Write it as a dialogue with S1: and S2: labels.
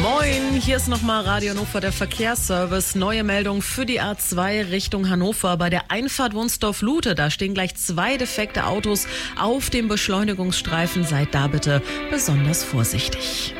S1: Moin, hier ist nochmal Radio Hannover, der Verkehrsservice. Neue Meldung für die A2 Richtung Hannover. Bei der Einfahrt Wunsdorf-Lute, da stehen gleich 2 defekte Autos auf dem Beschleunigungsstreifen. Seid da bitte besonders vorsichtig.